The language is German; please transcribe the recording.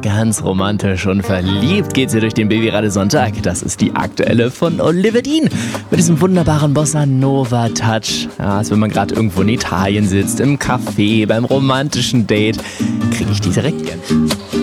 ganz romantisch und verliebt geht sie durch den Babyrade-Sonntag. Das ist die aktuelle von Oliver Dean mit diesem wunderbaren Bossa-Nova-Touch. Ja, als wenn man gerade irgendwo in Italien sitzt, im Café, beim romantischen Date, kriege ich die direkt gern.